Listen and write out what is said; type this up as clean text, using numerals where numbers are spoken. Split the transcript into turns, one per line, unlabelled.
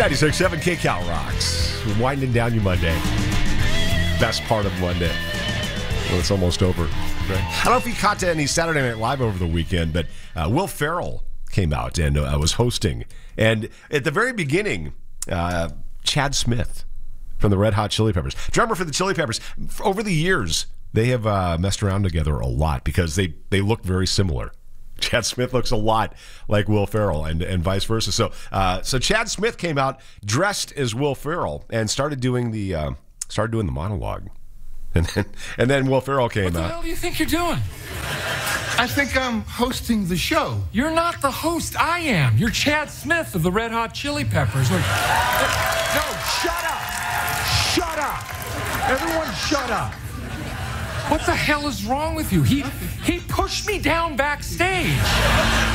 96.7 KCal rocks. We're winding down your Monday. Best part of Monday. Well, it's almost over. Right? I don't know if you caught any Saturday Night Live over the weekend, but Will Ferrell came out and was hosting. And at the very beginning, Chad Smith from the Red Hot Chili Peppers, drummer for the Chili Peppers, over the years, they have messed around together a lot because they look very similar. Chad Smith looks a lot like Will Ferrell and vice versa. So Chad Smith came out dressed as Will Ferrell and started doing the monologue. And then Will Ferrell came out.
What the hell do you think you're doing?
I think I'm hosting the show.
You're not the host. I am. You're Chad Smith of the Red Hot Chili Peppers. No, shut up. Shut up. Everyone shut up. What the hell is wrong with you? He pushed me down backstage.